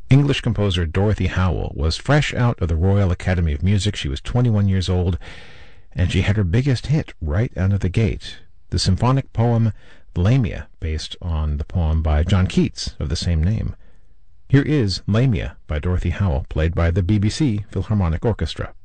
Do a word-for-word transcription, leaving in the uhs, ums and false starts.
English composer Dorothy Howell was fresh out of the Royal Academy of Music. She was twenty-one years old, and she had her biggest hit right out of the gate, the symphonic poem Lamia, based on the poem by John Keats of the same name. Here is Lamia by Dorothy Howell, played by the B B C Philharmonic Orchestra.